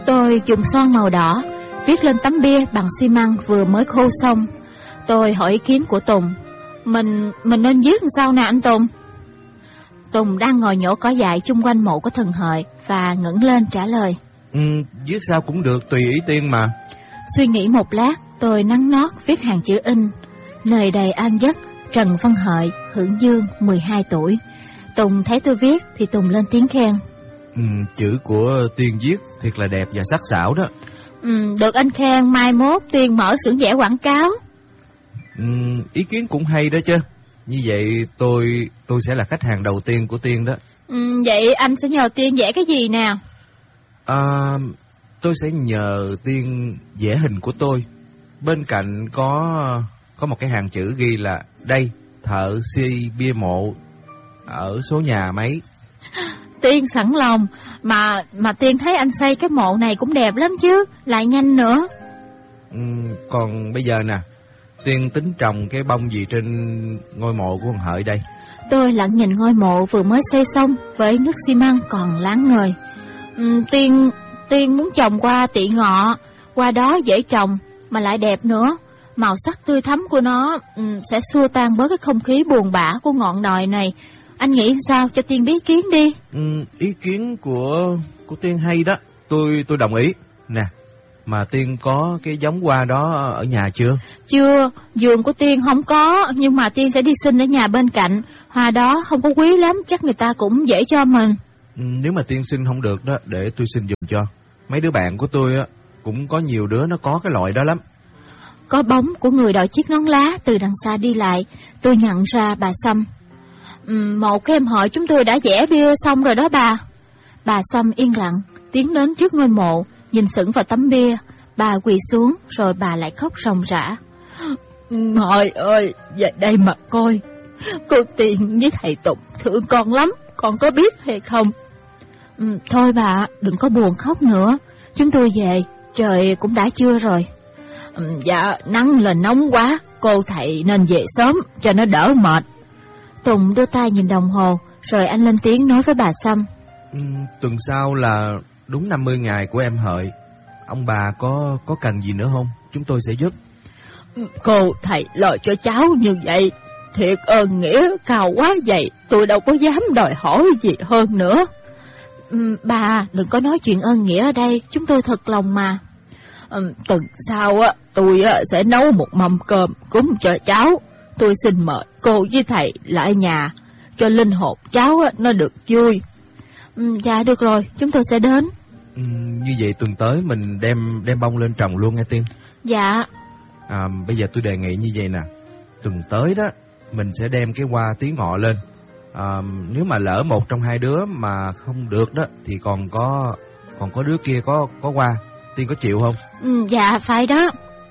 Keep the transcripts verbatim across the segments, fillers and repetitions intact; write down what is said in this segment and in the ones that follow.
Tôi dùng son màu đỏ viết lên tấm bia bằng xi măng vừa mới khô xong. Tôi hỏi ý kiến của Tùng. Mình mình nên viết làm sao nè anh Tùng? Tùng đang ngồi nhổ cỏ dại chung quanh mộ của thần hợi và ngẩng lên trả lời. Ừ, viết sao cũng được, tùy ý Tiên mà. Suy nghĩ một lát, tôi nắn nót viết hàng chữ in. Nơi đầy an giấc, Trần Văn Hợi, Hưởng Dương, mười hai tuổi. Tùng thấy tôi viết thì Tùng lên tiếng khen. Ừ, chữ của Tiên viết thiệt là đẹp và sắc sảo đó. Ừ, được anh khen, mai mốt Tiên mở xưởng vẽ quảng cáo. Ừ, ý kiến cũng hay đó chứ. Như vậy tôi tôi sẽ là khách hàng đầu tiên của Tiên đó. Ừ, vậy anh sẽ nhờ Tiên vẽ cái gì nào? À, tôi sẽ nhờ Tiên vẽ hình của tôi. Bên cạnh có có một cái hàng chữ ghi là đây, thợ xây bia mộ ở số nhà mấy. Tiên sẵn lòng, mà mà Tiên thấy anh xây cái mộ này cũng đẹp lắm chứ, lại nhanh nữa. Ừ, còn bây giờ nè, Tiên tính trồng cái bông gì trên ngôi mộ của thằng Hợi đây? Tôi lặng nhìn ngôi mộ vừa mới xây xong với nước xi măng còn láng ngời. Ừ, Tiên Tiên muốn trồng hoa tỵ ngọ, hoa đó dễ trồng mà lại đẹp nữa. Màu sắc tươi thắm của nó um, sẽ xua tan bớt cái không khí buồn bã của ngọn đồi này. Anh nghĩ sao, cho Tiên biết kiến đi. Ừ, ý kiến của của Tiên hay đó, tôi tôi đồng ý. Nè, mà Tiên có cái giống hoa đó ở nhà chưa? Chưa, vườn của Tiên không có, nhưng mà Tiên sẽ đi xin ở nhà bên cạnh. Hoa đó không có quý lắm, chắc người ta cũng dễ cho mình. Ừ, nếu mà Tiên xin không được đó, để tôi xin giùm cho. Mấy đứa bạn của tôi á, cũng có nhiều đứa nó có cái loại đó lắm. Có bóng của người đội chiếc nón lá từ đằng xa đi lại, tôi nhận ra bà Sâm. Ừ, một cái em hỏi chúng tôi đã vẽ bia xong rồi đó bà. Bà Sâm yên lặng, tiến đến trước ngôi mộ, nhìn sững vào tấm bia. Bà quỳ xuống, rồi bà lại khóc ròng rã. Hợi ơi, về đây mà coi. Cô Tiên với thầy Tùng thương con lắm, con có biết hay không? Ừ, thôi bà, đừng có buồn khóc nữa. Chúng tôi về, trời cũng đã trưa rồi. Ừ, dạ, nắng lên nóng quá, cô thầy nên về sớm cho nó đỡ mệt. Tùng đưa tay nhìn đồng hồ, rồi anh lên tiếng nói với bà Sâm. Ừ, tuần sau là đúng năm mươi ngày của em Hợi. Ông bà có có cần gì nữa không? Chúng tôi sẽ giúp. Cô thầy lo cho cháu như vậy, thiệt ơn nghĩa cao quá vậy, tôi đâu có dám đòi hỏi gì hơn nữa. Ừ, bà đừng có nói chuyện ơn nghĩa ở đây, chúng tôi thật lòng mà. Ừ, tuần sau á, tôi á, sẽ nấu một mâm cơm cúng cho cháu. Tôi xin mời cô với thầy lại nhà, cho linh hồn cháu á, nó được vui. Ừ, dạ được rồi, chúng tôi sẽ đến. Ừ, như vậy tuần tới mình đem đem bông lên trồng luôn nghe Tiên. Dạ. À, bây giờ tôi đề nghị như vậy nè, tuần tới đó mình sẽ đem cái hoa tí ngọ lên. À, nếu mà lỡ một trong hai đứa mà không được đó thì còn có còn có đứa kia có có hoa. Tiên có chịu không? Ừ, dạ phải đó.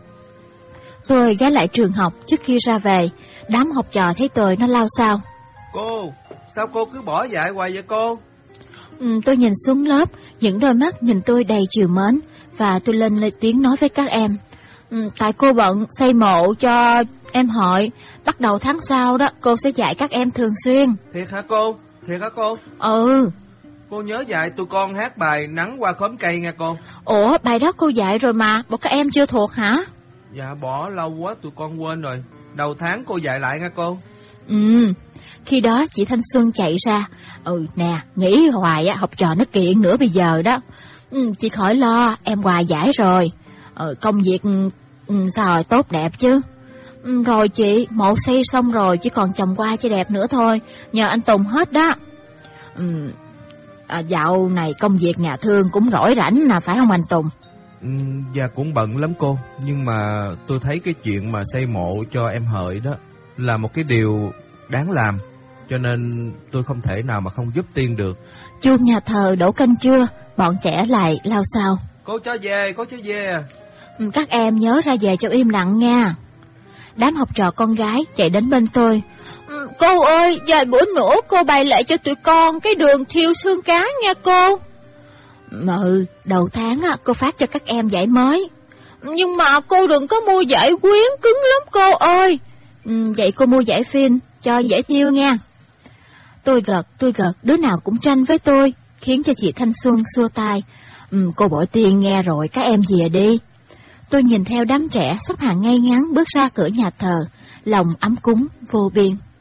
Tôi ghé lại trường học trước khi ra về. Đám học trò thấy tôi nó lao xao. Cô, sao cô cứ bỏ dạy hoài vậy cô? Ừ, tôi nhìn xuống lớp, những đôi mắt nhìn tôi đầy trìu mến, và tôi lên lên tiếng nói với các em. Ừ, tại cô bận xây mộ cho em Hội, bắt đầu tháng sau đó cô sẽ dạy các em thường xuyên. Thiệt hả cô? Thiệt hả cô? Ừ. Cô nhớ dạy tụi con hát bài Nắng qua khóm cây nghe cô. Ủa, bài đó cô dạy rồi mà, bộ các em chưa thuộc hả? Dạ bỏ lâu quá tụi con quên rồi. Đầu tháng cô dạy lại nghe cô. Ừ, khi đó chị Thanh Xuân chạy ra. Ừ nè, nghĩ hoài á, học trò nó kiện nữa bây giờ đó. Ừ, chị khỏi lo, em Hòa giải rồi. Ừ, công việc ừ, sao rồi, tốt đẹp chứ. Ừ, rồi chị, mộ xây xong rồi, chỉ còn trồng hoa cho đẹp nữa thôi. Nhờ anh Tùng hết đó. Ừ, à, dạo này công việc nhà thương cũng rỗi rảnh nè, phải không anh Tùng? Ừ, dạ cũng bận lắm cô. Nhưng mà tôi thấy cái chuyện mà xây mộ cho em Hợi đó là một cái điều đáng làm, cho nên tôi không thể nào mà không giúp Tiên được. Chuông nhà thờ đổ canh chưa? Bọn trẻ lại lao xao. Cô cho về, cô cho về. Ừ, các em nhớ ra về cho im lặng nha. Đám học trò con gái chạy đến bên tôi. Ừ, cô ơi, vài bữa nữa cô bày lại cho tụi con cái đường thiêu xương cá nha cô. Ừ, đầu tháng á, cô phát cho các em giải mới. Nhưng mà cô đừng có mua giải quyến, cứng lắm cô ơi. Ừ, vậy cô mua giải phin cho dễ thiêu nha. Tôi gật, tôi gật, đứa nào cũng tranh với tôi. khiến cho chị Thanh Xuân xua tay. Ừ, cô Bội Tiên nghe rồi, các em về đi. Tôi nhìn theo đám trẻ xếp hàng ngay ngắn bước ra cửa nhà thờ, lòng ấm cúng vô biên.